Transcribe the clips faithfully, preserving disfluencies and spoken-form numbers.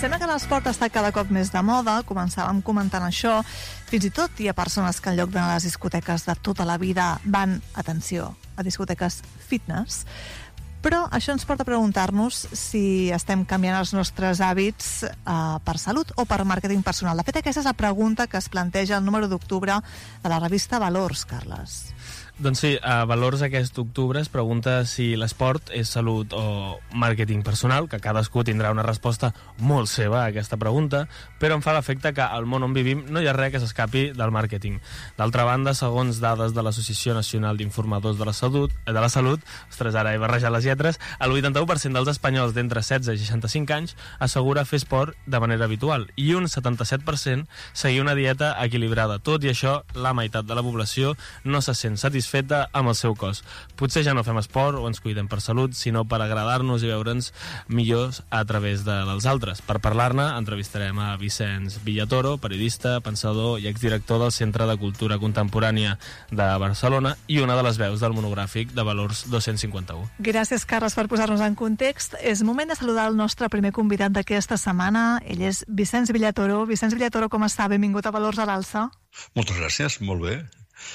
Sembla que l'esport està cada cop més de moda, començàvem comentant això, fins i tot hi ha persones que en lloc d'anar a les discoteques de tota la vida van, atenció, a discoteques fitness, però això ens porta a preguntar-nos si estem canviant els nostres hàbits eh, per salut o per màrqueting personal. De fet, aquesta és la pregunta que es planteja el número d'octubre de la revista Valors, Carles. Doncs sí, a Valors aquest octubre es pregunta si l'esport és salut o màrqueting personal, que cadascú tindrà una resposta molt seva a aquesta pregunta, però em fa l'efecte que al món on vivim no hi ha res que s'escapi del màrqueting. D'altra banda, segons dades de l'Associació Nacional d'Informadors de la Salut, de la Salut, ostres, ara he barrejat les lletres, el vuitanta-u per cent dels espanyols d'entre setze i seixanta-cinc anys assegura fer esport de manera habitual i un setanta-set per cent seguir una dieta equilibrada. Tot i això, la meitat de la població no se sent satisfeta amb el seu cos. Potser ja no fem esport o ens cuidem per salut, sinó per agradar-nos i veure'ns millors a través de, dels altres. Per parlar-ne, entrevistarem a Vicenç Villatoro, periodista, pensador i exdirector del Centre de Cultura Contemporània de Barcelona i una de les veus del monogràfic de Valors dos-cents cinquanta-u. Gràcies, Carles, per posar-nos en context. És moment de saludar el nostre primer convidat d'aquesta setmana. Ell és Vicenç Villatoro. Vicenç Villatoro, com està? Benvingut a Valors a l'Alça. Moltes gràcies, molt bé.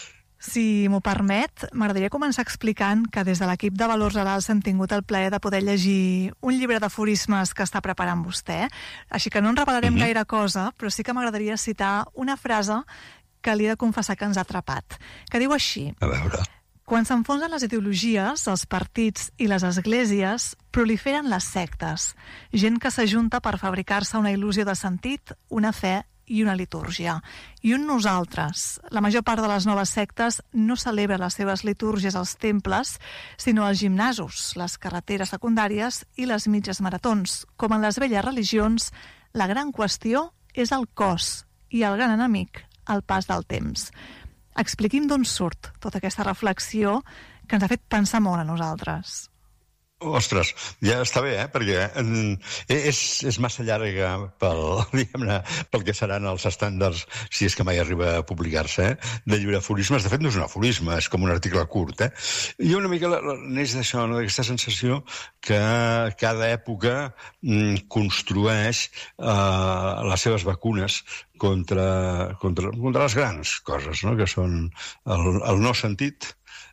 Si m'ho permet, m'agradaria començar explicant que des de l'equip de Valors a l'Alça hem tingut el plaer de poder llegir un llibre d'aforismes que està preparant vostè, així que no en revelarem mm-hmm. gaire cosa, però sí que m'agradaria citar una frase que li he de confessar que ens ha atrapat, que diu així: a veure. Quan s'enfonsen les ideologies, els partits i les esglésies, proliferen les sectes, gent que s'ajunta per fabricar-se una il·lusió de sentit, una fe i una litúrgia. I un nosaltres. La major part de les noves sectes no celebra les seves litúrgies als temples, sinó als gimnasos, les carreteres secundàries i les mitges maratons. Com en les velles religions, la gran qüestió és el cos i el gran enemic, el pas del temps. Expliqui'm d'on surt tota aquesta reflexió que ens ha fet pensar molt a nosaltres. Ostres, ja està bé, eh? Perquè és, és massa llarga pel, diguem-ne, pel que seran els estàndards, si és que mai arriba a publicar-se, eh? de llibre d'aforismes. De fet, no és un aforisme, és com un article curt. Eh? I una mica neix d'això, no? D'aquesta sensació que cada època mm, construeix eh, les seves vacunes contra, contra, contra les grans coses, no? Que són el, el no sentit,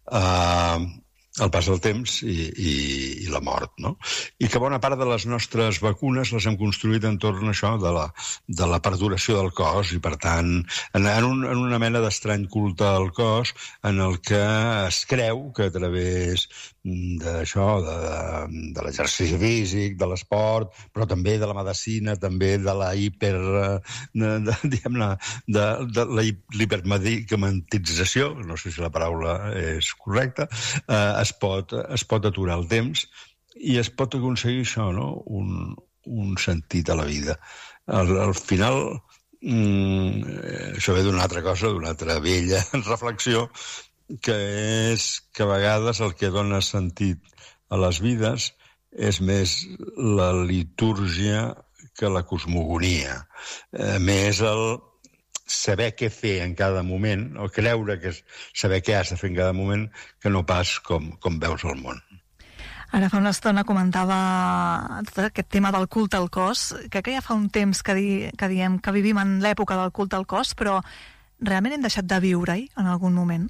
eh, el pas del temps i, i, i la mort, no? I que bona part de les nostres vacunes les hem construït entorn això de la, de la perduració del cos i, per tant, en, en, un, en una mena d'estrany culte al cos en el que es creu que a través d'això, de, de l'exercici físic, de l'esport, però també de la medicina, també de la hiper... De, de, diguem-ne, de, de la hipermedicamentització, no sé si la paraula és correcta, eh, es pot, es pot aturar el temps i es pot aconseguir això, no? Un, un sentit a la vida. Al, al final, mmm, això ve d'una altra cosa, d'una altra vella reflexió, que és que a vegades el que dona sentit a les vides és més la litúrgia que la cosmogonia, eh, més el saber què fer en cada moment, o creure que és saber què has de fer en cada moment, que no pas com, com veus el món. Ara fa una estona comentava tot aquest tema del culte al cos, que que ja fa un temps que, di, que diem que vivim en l'època del culte al cos, però realment hem deixat de viure-hi en algun moment?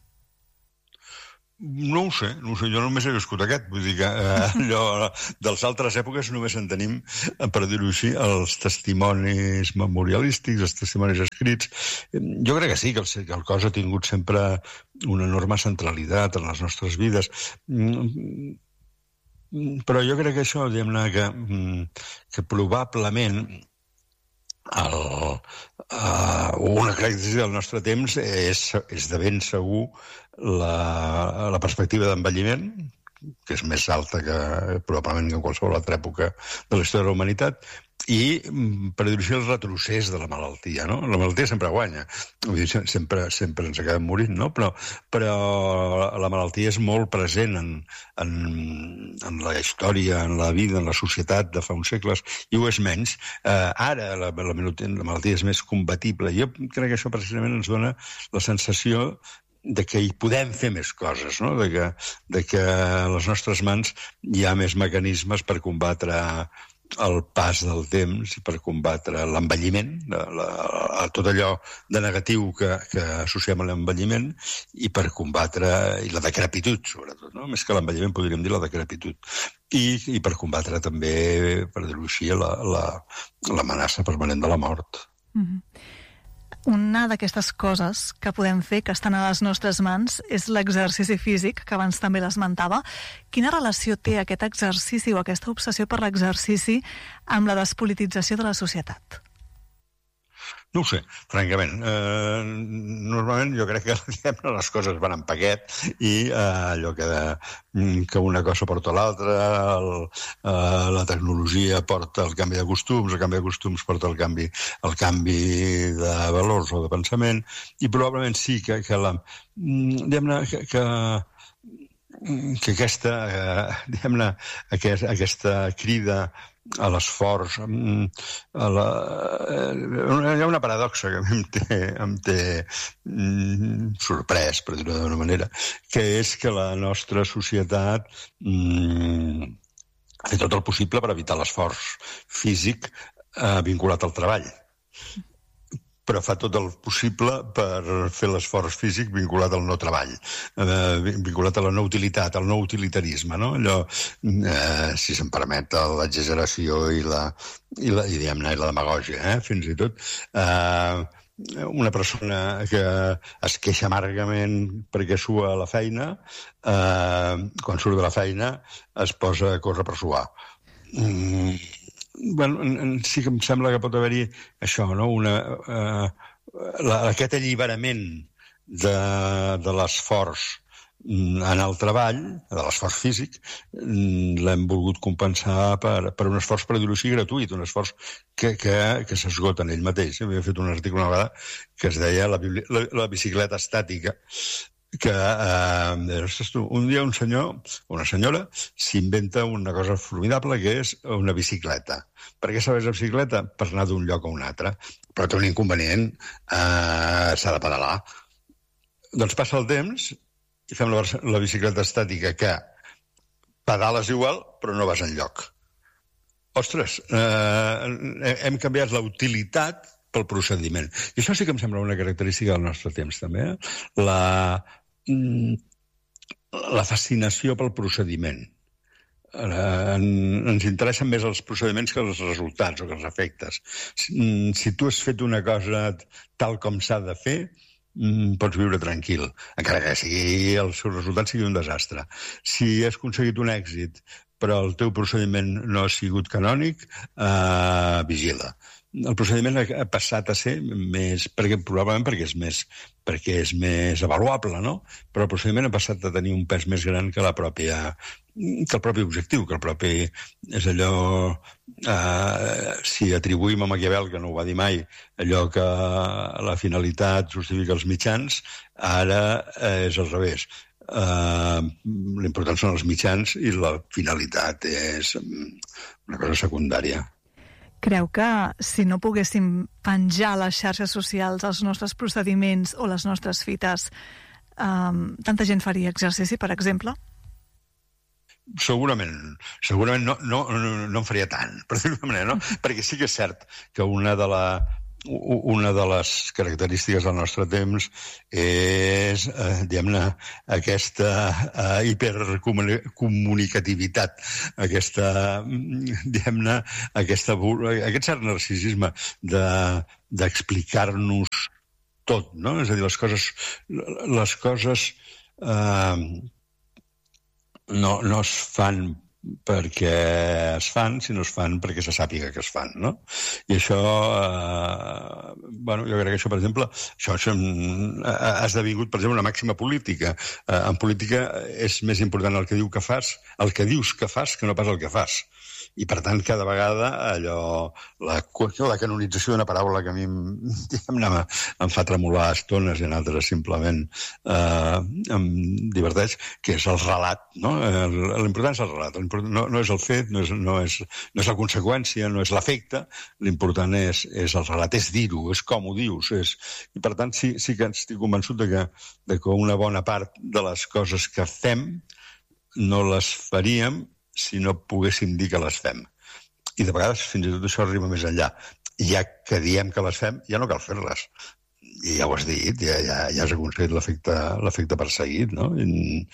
No ho sé, no ho sé, jo només he viscut aquest, vull dir que eh, allò de les altres èpoques només en tenim, per dir-ho així, els testimonis memorialístics, els testimonis escrits. Jo crec que sí, que el, que el cos ha tingut sempre una enorme centralitat en les nostres vides, però jo crec que això, diguem-ne, que, que probablement el, uh, una característica del nostre temps és, és de ben segur la, la perspectiva d'envelliment, que és més alta que probablement que en qualsevol altra època de la història de la humanitat, i, per dir-ho així, el retrocés de la malaltia, no? La malaltia sempre guanya, vull dir, sempre, sempre ens acabem morint, no? Però, però la malaltia és molt present en, en, en la història, en la vida, en la societat de fa uns segles, i ho és menys. Eh, ara la, la, la malaltia és més combatible. Jo crec que això precisament ens dona la sensació de que hi podem fer més coses, no? De que, de que a les nostres mans hi ha més mecanismes per combatre el pas del temps i per combatre l'envelliment, la, la, tot allò de negatiu que, que associem a l'envelliment, i per combatre i la decrepitud, sobretot, no? Més que l'envelliment podríem dir la decrepitud. I, i per combatre també, per dir-ho així, l'amenaça la, la, permanent de la mort. Mm-hmm. Una d'aquestes coses que podem fer, que estan a les nostres mans, és l'exercici físic, que abans també l'esmentava. Quina relació té aquest exercici o aquesta obsessió per l'exercici amb la despolitització de la societat? No ho sé, francament. Eh, normalment jo crec que diguem, les coses van en paquet i eh, allò que, de, que una cosa porta a l'altra, eh, la tecnologia porta el canvi de costums, el canvi de costums porta el canvi, el canvi de valors o de pensament, i probablement sí que, que la... diguem-ne, que, que que aquesta, eh, diguem-ne, aquest, aquesta crida a l'esforç, a la... hi ha una paradoxa que a mi em té, em té mm, sorprès, per dir-ho d'una manera, que és que la nostra societat mm, ha fet tot el possible per evitar l'esforç físic eh, vinculat al treball, però fa tot el possible per fer l'esforç físic vinculat al no treball, eh, vinculat a la no utilitat, al no utilitarisme, no? Allò, eh, si se'm permet, l'exageració i la, i la, i, diguem-ne, i la demagògia, eh? Fins i tot. Eh, una persona que es queixa amargament perquè sua a la feina, eh, quan surt de la feina es posa a córrer per suar. Mm. Bueno, sí que em sembla que pot haver-hi això, no? Una, eh, la, aquest alliberament de, de l'esforç en el treball, de l'esforç físic, l'hem volgut compensar per, per un esforç, per dir-ho així, gratuït, un esforç que, que, que s'esgota en ell mateix. Havia fet un article una vegada que es deia la, la, la bicicleta estàtica, que eh, un dia un senyor o una senyora s'inventa una cosa formidable, que és una bicicleta. Per què serveix la bicicleta? Per anar d'un lloc a un altre. Però té un inconvenient, eh, s'ha de pedalar. Doncs passa el temps i fem la, la bicicleta estàtica, que pedales igual però no vas enlloc. Ostres, eh, hem canviat la utilitat pel procediment. I això sí que em sembla una característica del nostre temps, també. Eh? La, la fascinació pel procediment. Eh, ens interessen més els procediments que els resultats o que els efectes. Si, si tu has fet una cosa tal com s'ha de fer, pots viure tranquil, encara que sigui, el seu resultat sigui un desastre. Si has aconseguit un èxit però el teu procediment no ha sigut canònic, eh, vigila. El procediment ha passat a ser més, perquè, probablement perquè és més, perquè és més avaluable, no? Però el procediment ha passat a tenir un pes més gran que la pròpia, que el propi objectiu, que el propi... És allò... Eh, si atribuïm a Maquiavel, que no ho va dir mai, allò que la finalitat justifica els mitjans, ara és al revés. Uh, l'important són els mitjans i la finalitat és una cosa secundària. Creu que si no poguéssim penjar a les xarxes socials els nostres procediments o les nostres fites, um, tanta gent faria exercici, per exemple? Segurament, segurament no, no, no, no en faria tant, per dir-ho d'una manera, no? Perquè sí que és cert que una de la Una de les característiques del nostre temps és, eh, diguem-ne, aquesta eh, hipercomunicativitat, aquesta, diguem-ne, aquesta, aquest cert narcisisme de, d'explicar-nos tot, no? És a dir, les coses, les coses eh, no, no es fan perquè es fan, si no es fan perquè se sàpiga que es fan, no? I això, eh, bueno, jo crec que això, per exemple, això, això ha esdevingut, per exemple, una màxima política. Eh, en política és més important el que diu que fas, el que dius que fas, que no pas el que fas. I, per tant, cada vegada allò, la, la canonització d'una paraula que a mi em, em fa tremolar a estones i en altres simplement eh, em diverteix, que és el relat, no? L'important és el relat, no, no és el fet, no és, no, és, no és la conseqüència, no és l'efecte, l'important és, és el relat, és dir-ho, és com ho dius. És... I, per tant, sí, sí que estic convençut de que, de que una bona part de les coses que fem no les faríem si no poguéssim dir que les fem. I de vegades fins i tot això arriba més enllà. Ja que diem que les fem, ja no cal fer-les. I ja ho has dit, ja, ja, ja has aconseguit l'efecte l'efecte perseguit, no? En,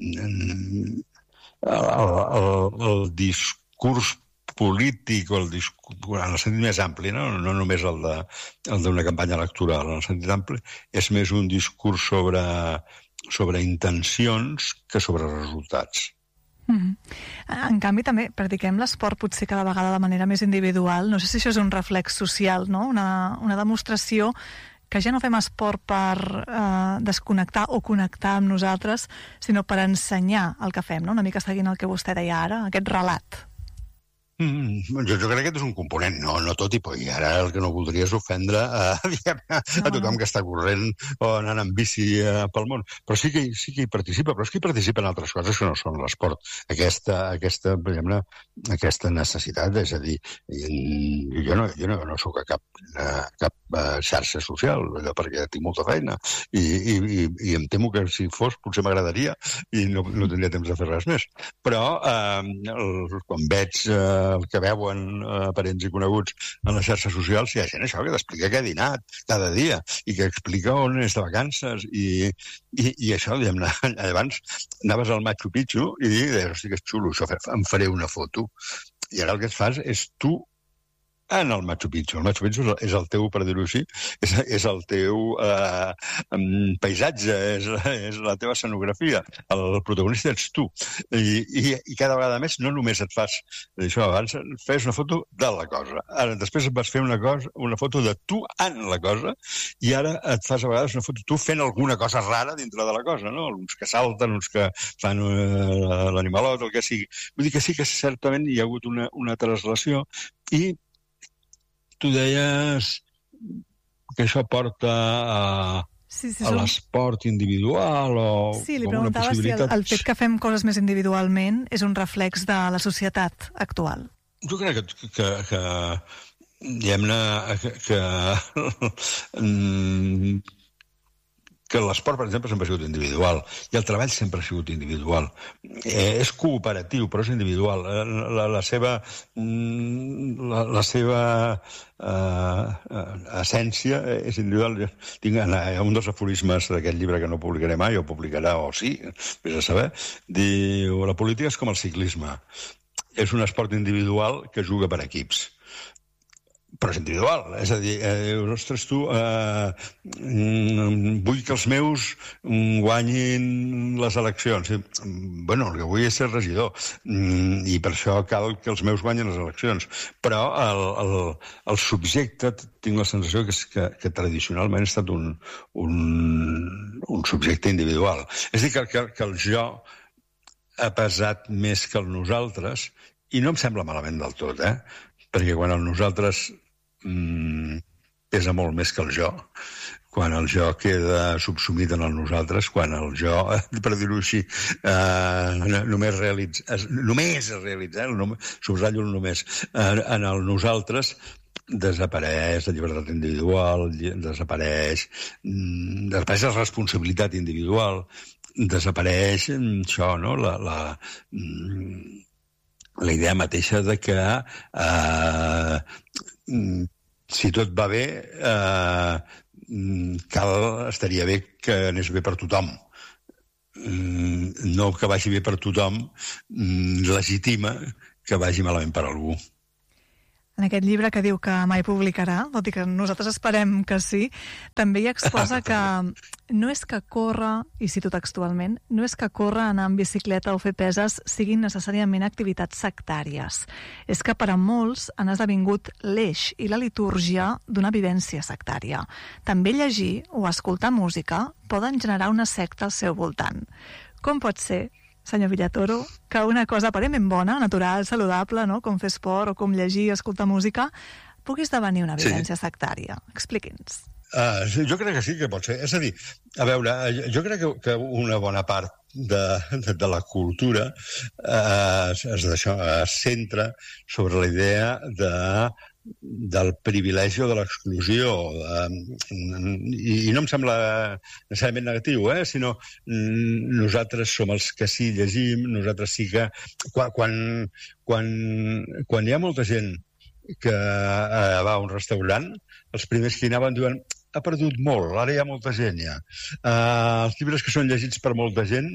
en, el, el, el discurs polític o el discurs, en el sentit més ampli, no, no només el de el d'una campanya electoral, en el sentit ampli, és més un discurs sobre, sobre intencions que sobre resultats. Mm-hmm. En canvi, també practiquem l'esport potser cada vegada de manera més individual. No sé si això és un reflex social, no? Una, una demostració que ja no fem esport per eh, desconnectar o connectar amb nosaltres, sinó per ensenyar el que fem, no? Una mica seguint el que vostè deia ara, aquest relat. Mm, jo, jo crec que aquest és un component, no, no tot, i, i ara el que no voldria és ofendre a, a, a tothom que està corrent o anant en bici a, pel món. Però sí que, sí que hi participa, però és que hi participa en altres coses que no són l'esport. Aquesta, aquesta, per exemple, aquesta necessitat, és a dir, jo no, jo no, no soc a cap, a cap xarxa social, allò perquè tinc molta feina, i, i, i, i em temo que si fos potser m'agradaria i no, no tindria temps de fer res més. Però eh, el, quan veig eh, el que veuen eh, parents i coneguts en les xarxes socials, hi ha gent això que t'explica que ha dinat cada dia i que explica on és de vacances i, i, i això, diguem-ne, abans anaves al Machu Picchu i deies, hosti, que és xulo, això, em faré una foto. I ara el que et fas és tu en el Machu Picchu. El Machu Picchu és el teu, per dir-ho així, és, és el teu eh, paisatge, és, és la teva escenografia. El protagonista ets tu. I, i, i cada vegada més no només et fas això, abans fes una foto de la cosa. Ara, després et vas fer una, cosa, una foto de tu en la cosa i ara et fas a vegades una foto tu fent alguna cosa rara dintre de la cosa, no? Uns que salten, uns que fan uh, l'animalot, el que sigui. Vull dir que sí que certament hi ha hagut una, una translació i tu deies que això porta a, sí, sí, a l'esport individual o sí, li preguntava si el, el fet que fem coses més individualment és un reflex de la societat actual. Jo crec que, que, que diguem-ne, que, que que l'esport, per exemple, sempre ha sigut individual i el treball sempre ha sigut individual. Eh, és cooperatiu, però és individual. La, la seva, la, la seva eh, essència és individual. Tinc un dels aforismes d'aquest llibre que no publicaré mai, o publicarà, o sí, vés a saber, diu, la política és com el ciclisme. És un esport individual que juga per equips. Però és individual, és a dir, eh, ostres, tu, eh, vull que els meus guanyin les eleccions. Bueno, el que vull és ser regidor, i per això cal que els meus guanyin les eleccions. Però el, el, el subjecte, tinc la sensació que, que, que tradicionalment ha estat un, un, un subjecte individual. És a dir, que, que, que el jo ha pesat més que el nosaltres, i no em sembla malament del tot, eh? Perquè quan el nosaltres mm, pesa molt més que el jo, quan el jo queda subsumit en el nosaltres, quan el jo, per dir-ho així, eh, només realitza, només es realitza, eh, el, subratllo el només, eh, en el nosaltres desapareix la llibertat individual, desapareix, mm, desapareix la responsabilitat individual, desapareix això, no?, la... la mm, la idea mateixa de que eh, si tot va bé, eh, cal, estaria bé que anés bé per tothom. No que vagi bé per tothom legitima que vagi malament per algú. En aquest llibre que diu que mai publicarà, tot i que nosaltres esperem que sí, també hi exposa que no és que córrer, i cito textualment, no és que córrer, anar en bicicleta o fer peses siguin necessàriament activitats sectàries. És que per a molts han esdevingut l'eix i la litúrgia d'una vivència sectària. També llegir o escoltar música poden generar una secta al seu voltant. Com pot ser, senyor Villatoro, que una cosa aparentment bona, natural, saludable, no?, com fer esport o com llegir, escoltar música, pugui esdevenir una vivència sí. sectària? Expliqui'ns. Uh, jo crec que sí que pot ser. És a dir, a veure, jo crec que, que una bona part de, de, de la cultura uh, es, es, això, es centra sobre la idea de del privilegi o de l'exclusió. I, I no em sembla necessàriament negatiu, eh? Sinó nosaltres som els que sí llegim, nosaltres sí que... Quan, quan, quan, quan hi ha molta gent que eh, va a un restaurant, els primers que hi anaven diuen ha perdut molt, ara hi ha molta gent ja. Uh, els llibres que són llegits per molta gent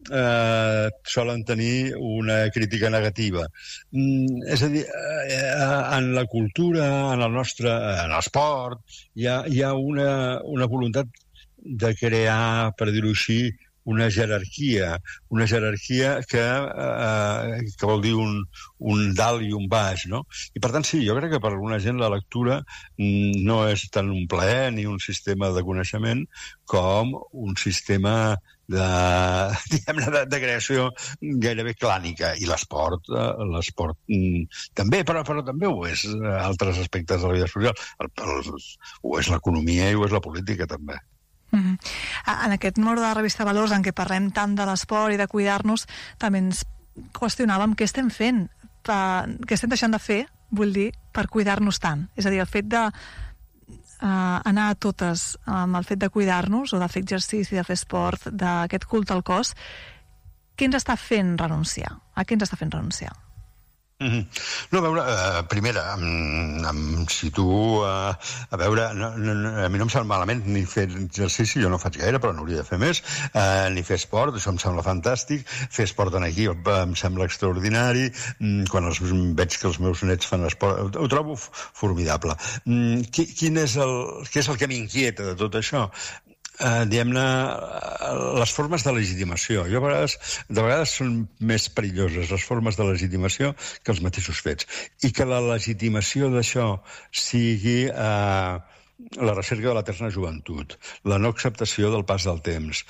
uh, solen tenir una crítica negativa. Mm, és a dir, uh, en la cultura, en el nostre, en l'esport, hi ha, hi ha una, una voluntat de crear, per dir-ho així, una jerarquia, una jerarquia que, eh, que vol dir un, un dalt i un baix, no? I per tant, sí, jo crec que per alguna gent la lectura no és tant un plaer ni un sistema de coneixement com un sistema de, diguem-ne, de, de creació gairebé clànica. I l'esport, eh, l'esport mm, també, però, però també ho és altres aspectes de la vida social. El, el, ho és l'economia i ho és la política, també. Mm-hmm. En aquest número de la revista Valors en què parlem tant de l'esport i de cuidar-nos, també ens qüestionàvem què estem fent, per, què estem deixant de fer, vull dir, per cuidar-nos tant. És a dir, el fet de uh, anar a totes amb el fet de cuidar-nos o de fer exercici, de fer esport, d'aquest culte al cos, què ens està fent renunciar? A què ens està fent renunciar? Mm-hmm. No, a veure, uh, primera, em, em situo uh, a veure, no, no, a mi no em sembla malament ni fer exercici, jo no faig gaire, però n'hauria de fer més, uh, ni fer esport, això em sembla fantàstic, fer esport en aquí em sembla extraordinari, mm, quan els, veig que els meus nets fan esport, ho, ho trobo formidable. Mm, qui, quin és el, què és el que m'inquieta de tot això? Uh, diguem-ne, les formes de legitimació. Jo a vegades, de vegades són més perilloses les formes de legitimació que els mateixos fets. I que la legitimació d'això sigui uh, la recerca de l'eterna joventut, la no acceptació del pas del temps,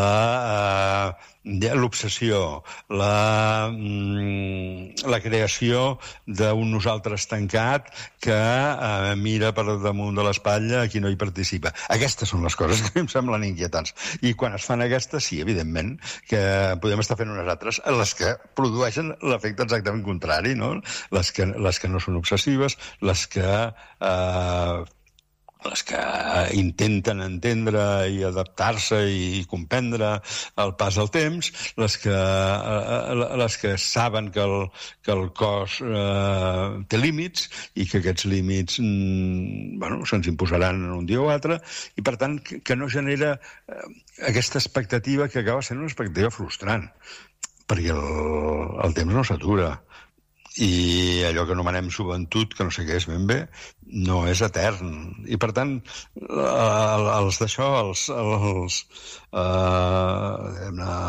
la, uh, l'obsessió, la, mm, la creació d'un nosaltres tancat que uh, mira per damunt de l'espatlla a qui no hi participa. Aquestes són les coses que a mi em semblen inquietants. I quan es fan aquestes, sí, evidentment, que podem estar fent unes altres, les que produeixen l'efecte exactament contrari, no? Les que, les que no són obsessives, les que... Uh, les que intenten entendre i adaptar-se i comprendre el pas del temps, les que, les que saben que el, que el cos eh, té límits i que aquests límits mm, bueno, se'ns imposaran un dia o altre, i per tant que, que no genera eh, aquesta expectativa que acaba sent una expectativa frustrant, perquè el, el temps no s'atura. I allò que anomenem joventut, que no sé què és ben bé, no és etern. I, per tant, els d'això, els, els, eh,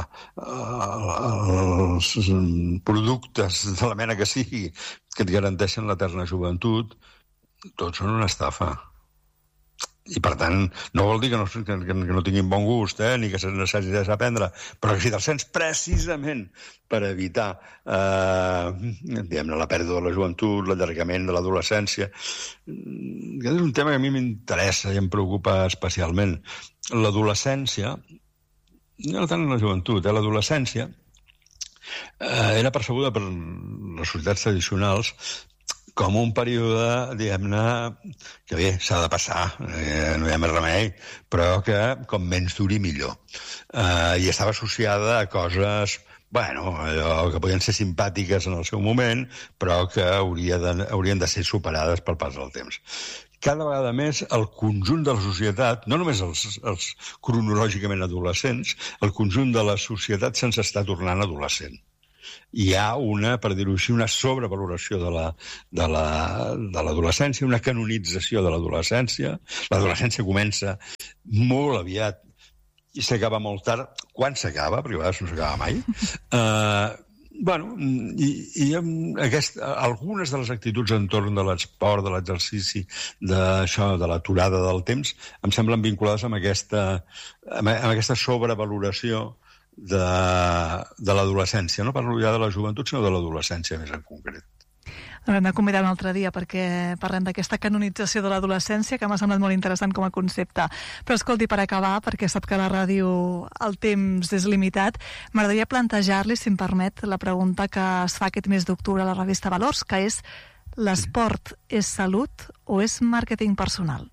els productes de la mena que sigui que et garanteixen l'eterna joventut, tots són una estafa. I, per tant, no vol dir que no, que, que no tinguin bon gust, eh, ni que se n'hagi d'aprendre, però que si te'ls sents precisament per evitar eh, diguem-ne, la pèrdua de la joventut, l'allargament de l'adolescència. Aquest és un tema que a mi m'interessa i em preocupa especialment. L'adolescència, no tant la joventut, eh, l'adolescència eh, era percebuda per les societats tradicionals com un període, diguem-ne, que bé, s'ha de passar, eh, no hi ha més remei, però que com menys duri millor. Eh, I estava associada a coses, bueno, allò que podien ser simpàtiques en el seu moment, però que hauria de, haurien de ser superades pel pas del temps. Cada vegada més el conjunt de la societat, no només els, els cronològicament adolescents, el conjunt de la societat se'ns està tornant adolescent. Hi ha una, per dir-ho així, una sobrevaloració de la, de la, de l'adolescència, una canonització de l'adolescència. L'adolescència comença molt aviat i s'acaba molt tard. Quan s'acaba? Perquè a vegades no s'acaba mai. Uh, bueno, i, i aquest, algunes de les actituds entorn de l'esport, de l'exercici, d'això, de l'aturada del temps, em semblen vinculades amb aquesta, amb aquesta sobrevaloració de, de l'adolescència. No parlo ja de la joventut, sinó de l'adolescència més en concret. Haurem de convidar un altre dia perquè parlem d'aquesta canonització de l'adolescència, que m'ha semblat molt interessant com a concepte. Però escolti, per acabar, perquè sap que a la ràdio el temps és limitat, m'agradaria plantejar-li, si em permet, la pregunta que es fa aquest mes d'octubre a la revista Valors, que és L'esport és salut o és màrqueting personal?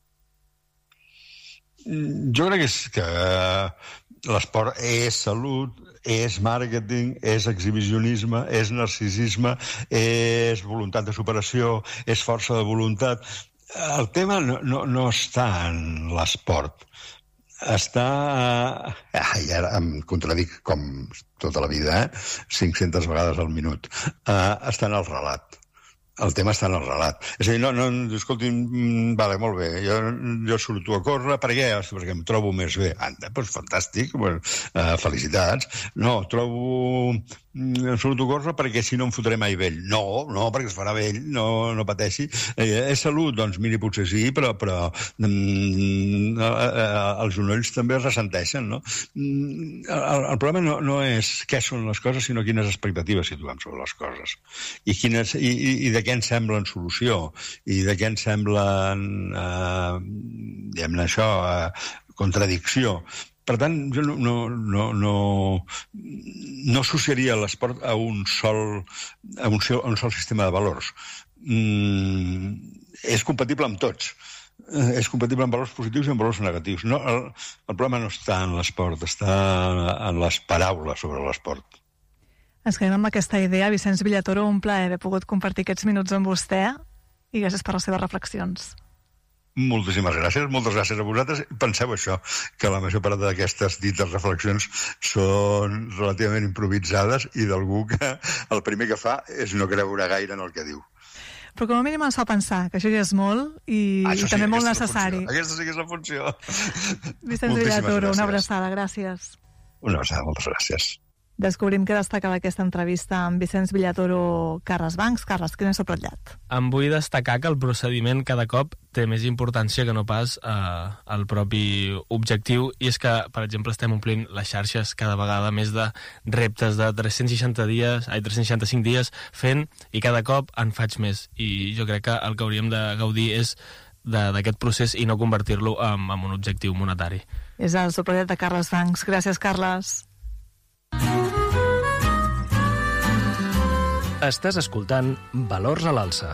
Jo crec que, és que l'esport és salut, és màrqueting, és exhibicionisme, és narcisisme, és voluntat de superació, és força de voluntat. El tema no, no, no està en l'esport. Està... Ah, i ara em contradic com tota la vida, eh? cinc-centes vegades al minut. Uh, està en el relat. El tema està en el relat. És a dir, no, no, escolti, vale, molt bé, jo, jo surto a córrer, per què? Perquè em trobo més bé. Anda, doncs fantàstic, bueno, uh, felicitats. No, trobo... Em surto a córrer perquè si no em fotré mai vell. No, no, perquè es farà vell, no, no pateixi. Eh, és salut? Doncs miri, potser sí, però, però mm, els genolls també es ressenteixen, no? El, el problema no, no és què són les coses, sinó quines expectatives situem sobre les coses. I, quines, i, i, i de què ens semblen solució, i de què ens semblen, eh, diguem-ne això, eh, contradicció. Per tant, jo no, no, no, no, no associaria l'esport a un sol, a un sol, a un sol sistema de valors. Mm, és compatible amb tots. És compatible amb valors positius i amb valors negatius. No, el, el problema no està en l'esport, està en les paraules sobre l'esport. Ens quedem amb aquesta idea. Vicenç Villatoro, un plaer haver pogut compartir aquests minuts amb vostè i gràcies per les seves reflexions. Moltíssimes gràcies, moltes gràcies a vosaltres. Penseu això, que la major part d'aquestes dites reflexions són relativament improvisades i d'algú que el primer que fa és no creure gaire en el que diu. Però com a mínim ens fa pensar, que això ja és molt i, ah, i sí, també molt necessari. Aquesta sí que és la funció. Vicenç Villatoro, una abraçada, gràcies. Una abraçada, moltes gràcies. Descobrim què destacava aquesta entrevista amb Vicenç Villatoro, Carles Bancs. Carles, què n'has subratllat? Em vull destacar que el procediment cada cop té més importància que no pas eh, el propi objectiu, i és que, per exemple, estem omplint les xarxes cada vegada més de reptes de tres-cents seixanta dies, ai, tres-cents seixanta-cinc dies fent, i cada cop en faig més. I jo crec que el que hauríem de gaudir és d'aquest procés i no convertir-lo en, en un objectiu monetari. És el subratllat de Carles Bancs. Gràcies, Carles. Estàs escoltant Valors a l'Alça.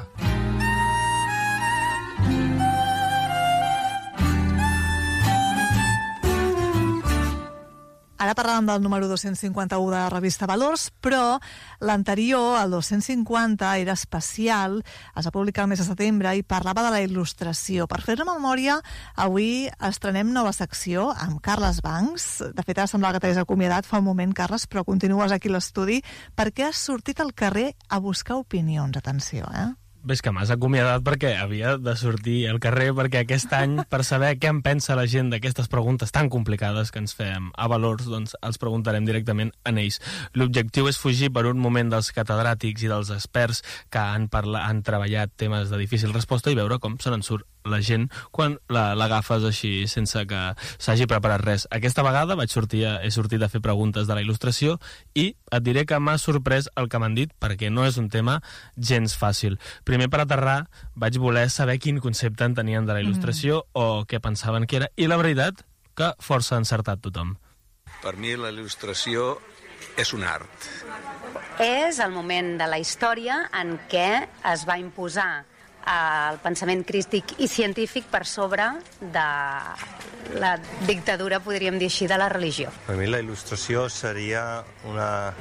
Ara parlàvem del número dos-cents cinquanta-u de la revista Valors, però l'anterior, el dos-cents cinquanta, era especial, es va publicar el mes de setembre i parlava de la il·lustració. Per fer-ne memòria, avui estrenem nova secció amb Carles Bancs. De fet, ara semblava que t'hagués acomiadat fa un moment, Carles, però continues aquí a l'estudi perquè has sortit al carrer a buscar opinions. Atenció, eh? Ves que m'has acomiadat perquè havia de sortir al carrer, perquè aquest any, per saber què en pensa la gent d'aquestes preguntes tan complicades que ens fem a Valors, doncs els preguntarem directament a ells. L'objectiu és fugir per un moment dels catedràtics i dels experts que han, parla, han treballat temes de difícil resposta i veure com se n'en surt la gent quan l'agafes així sense que s'hagi preparat res. Aquesta vegada vaig sortir a, he sortit a fer preguntes de la il·lustració i et diré que m'ha sorprès el que m'han dit, perquè no és un tema gens fàcil. Primer, per aterrar, vaig voler saber quin concepte en tenien de la il·lustració mm. o què pensaven que era, i la veritat que força encertat tothom. Per mi la il·lustració és un art. És el moment de la història en què es va imposar el pensament crític i científic per sobre de la dictadura, podríem dir així, de la religió. Per mi la il·lustració seria una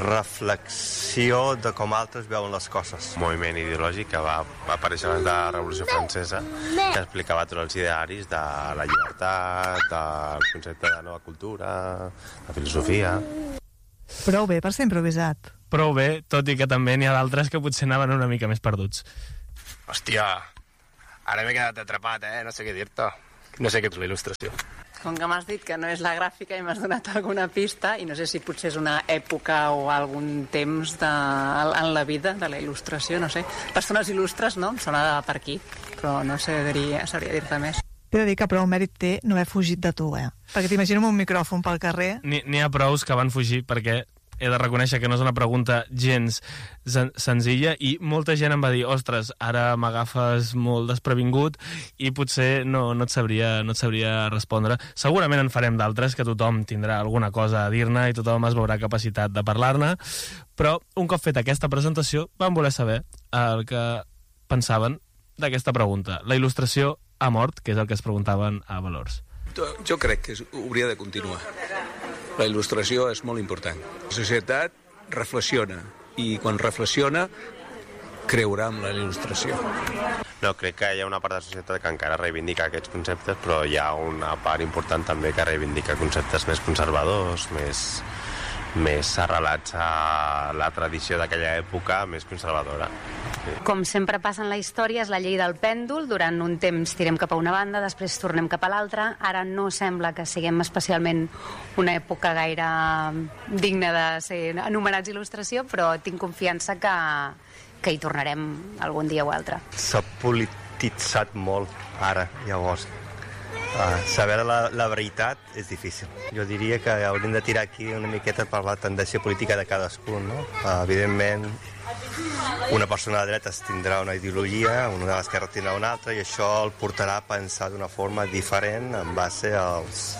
reflexió de com altres veuen les coses. Un moviment ideològic que va, va aparèixer abans de la Revolució Francesa, que explicava tots els idearis de la llibertat, del concepte de nova cultura, la filosofia. Prou bé per ser improvisat. Prou bé, tot i que també n'hi ha d'altres que potser anaven una mica més perduts. Hòstia, ara m'he quedat atrapat, eh? No sé què dir-te. No sé què és la il·lustració. Com que m'has dit que no és la gràfica i m'has donat alguna pista, i no sé si potser és una època o algun temps de, en la vida de la il·lustració, no sé. Persones il·lustres, no? Em sona per aquí, però no sé, diria, sabria dir-te més. T'he de dir que prou mèrit té no haver fugit de tu, eh? Perquè t'imagino amb un micròfon pel carrer. N'hi ha prous que van fugir perquè he de reconèixer que no és una pregunta gens sen senzilla i molta gent em va dir, ostres, ara m'agafes molt desprevingut i potser no, no, et sabria, no et sabria respondre. Segurament en farem d'altres, que tothom tindrà alguna cosa a dir-ne i tothom es veurà capacitat de parlar-ne, però un cop feta aquesta presentació vam voler saber el que pensaven d'aquesta pregunta. La il·lustració ha mort, que és el que es preguntaven a Valors. Jo crec que hauria de continuar. La il·lustració és molt important. La societat reflexiona i quan reflexiona creurà en la il·lustració. No, crec que hi ha una part de la societat que encara reivindica aquests conceptes, però hi ha una part important també que reivindica conceptes més conservadors, més, més arrelats a la tradició d'aquella època, més conservadora. Sí. Com sempre passa en la història, és la llei del pèndol. Durant un temps tirem cap a una banda, després tornem cap a l'altra. Ara no sembla que siguem especialment una època gaire digna de ser anomenats il·lustració, però tinc confiança que, que hi tornarem algun dia o altre. S'ha polititzat molt ara, llavors. Uh, saber la, la veritat és difícil. Jo diria que hauríem de tirar aquí una miqueta per la tendència política de cadascun, no? Uh, evidentment, una persona de dretes tindrà una ideologia, una de l'esquerra tindrà una altra, i això el portarà a pensar d'una forma diferent en base als,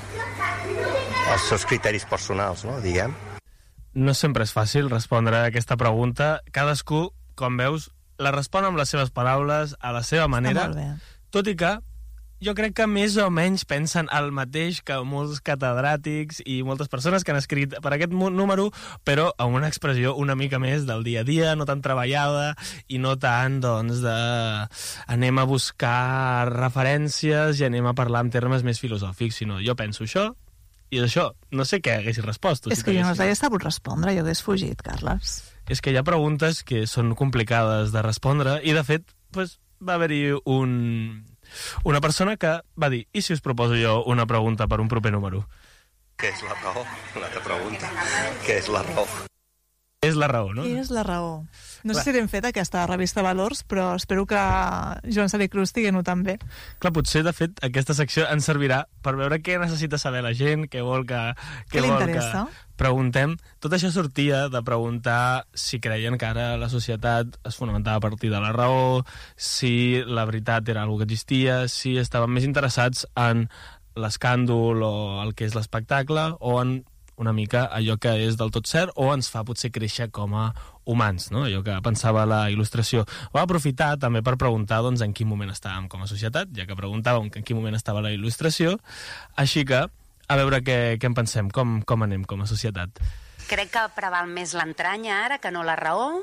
als seus criteris personals, no? Diguem. No sempre és fàcil respondre a aquesta pregunta. Cadascú, com veus, la respon amb les seves paraules, a la seva manera, tot i que jo crec que més o menys pensen el mateix que molts catedràtics i moltes persones que han escrit per aquest número, però amb una expressió una mica més del dia a dia, no tan treballada i no tant, doncs, de anem a buscar referències i anem a parlar en termes més filosòfics, sinó jo penso això i això. No sé què haguessis respost. És que jo no us hagués sabut respondre, jo hagués fugit, Carles. És que hi ha preguntes que són complicades de respondre i, de fet, pues, va haver-hi un... una persona que va dir, i si us proposo jo una pregunta per un proper número? Què és la raó? L'altra pregunta. Què és la raó? És la raó, no? Què és la raó? No sé si hem fet aquesta revista Valors, però espero que Joan Xavier Cruz diguin-ho també. Clar, potser, de fet, aquesta secció ens servirà per veure què necessita saber la gent, què vol que... Què li interessa? Preguntem. Tot això sortia de preguntar si creien que ara la societat es fonamentava a partir de la raó, si la veritat era una cosa que existia, si estaven més interessats en l'escàndol o el que és l'espectacle, o en una mica allò que és del tot cert o ens fa potser créixer com a humans, no? Allò que pensava la il·lustració. Va aprofitar també per preguntar, doncs, en quin moment estàvem com a societat, ja que preguntàvem en quin moment estava la il·lustració, així que a veure què, què en pensem, com, com anem com a societat. Crec que preval més l'entranya ara que no la raó,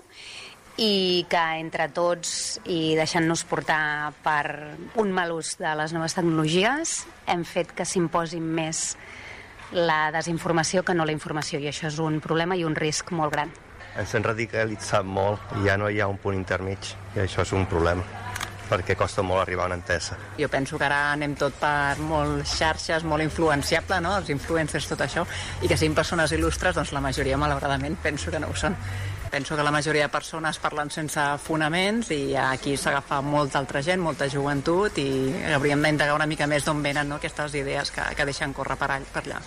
i que entre tots i deixant-nos portar per un mal ús de les noves tecnologies hem fet que s'imposi més la desinformació que no la informació, i això és un problema i un risc molt gran. Ens hem radicalitzat molt i ja no hi ha un punt intermig, i això és un problema, perquè costa molt arribar a una entesa. Jo penso que ara anem tot per molt xarxes, molt influenciable, no? Els influencers, tot això, i que siguin persones il·lustres, doncs la majoria, malauradament, penso que no ho són. Penso que la majoria de persones parlen sense fonaments i aquí s'agafa molta altra gent, molta joventut, i hauríem d'indagar una mica més d'on venen, no?, aquestes idees que, que deixen córrer per, all, per allà.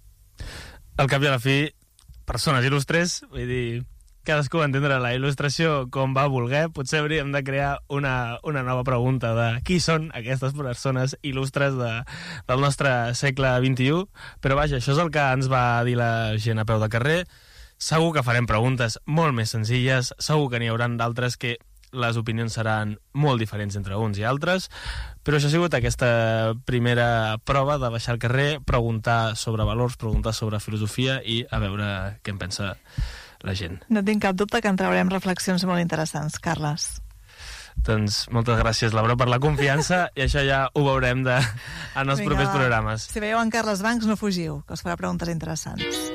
Al cap i a la fi, persones il·lustres, vull dir, cadascú va entendre la il·lustració com va voler. Potser hauríem de crear una, una nova pregunta de qui són aquestes persones il·lustres de, del nostre segle vint-i-u, però vaja, això és el que ens va dir la gent a peu de carrer. Segur que farem preguntes molt més senzilles, segur que n'hi haurà d'altres que les opinions seran molt diferents entre uns i altres, però això ha sigut aquesta primera prova de baixar al carrer, preguntar sobre valors, preguntar sobre filosofia i a veure què en pensa la gent. No tinc cap dubte que en traurem reflexions molt interessants, Carles. Doncs moltes gràcies, Laura, per la confiança, i això ja ho veurem de, en els Vinga, propers programes. Si veieu en Carles Bancs, no fugiu, que us farà preguntes interessants.